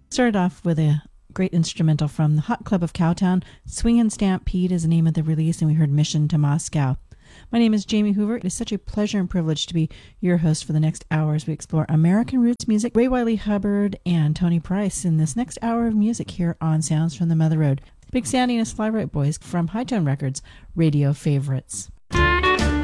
Started off with a great instrumental from the Hot Club of Cowtown. Swingin' Stampede is the name of the release, and we heard Mission to Moscow. My name is Jamie Hoover. It is such a pleasure and privilege to be your host for the next hour as we explore American roots music, Ray Wylie Hubbard, and Tony Price in this next hour of music here on Sounds from the Mother Road. Big Sandy and his Fly Right Boys from High Tone Records, Radio Favorites.